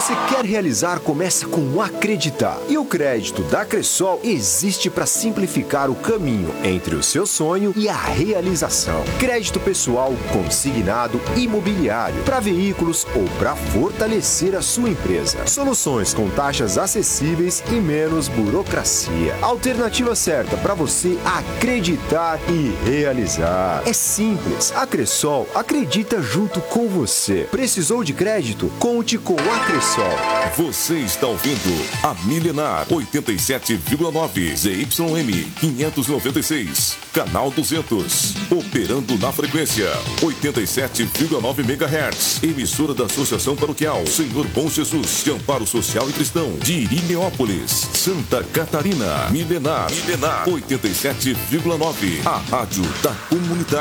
você quer realizar, começa com acreditar. E o crédito da Cressol existe para simplificar o caminho entre o seu sonho e a realização. Crédito pessoal, consignado, imobiliário, para veículos ou para fortalecer a sua empresa. Soluções com taxas acessíveis e menos burocracia. Alternativa certa para você acreditar e realizar. É simples. A Cressol acredita junto com você. Precisou de crédito? Conte com a Cressol. Você está ouvindo a Milenar 87,9 ZYM 596, canal 200, operando na frequência 87,9 MHz, emissora da Associação Paroquial Senhor Bom Jesus de Amparo Social e Cristão de Irineópolis, Santa Catarina. Milenar 87,9, a rádio da comunidade.